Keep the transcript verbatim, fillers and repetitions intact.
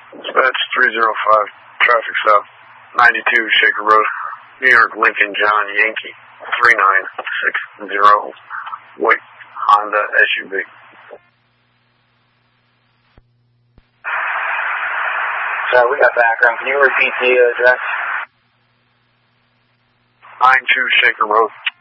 Dispatch three zero five, traffic south, ninety-two Shaker Road, New York, Lincoln, John, Yankee, three nine six zero, white Honda S U V. So we got background. Can you repeat the address? nine two Shaker Road.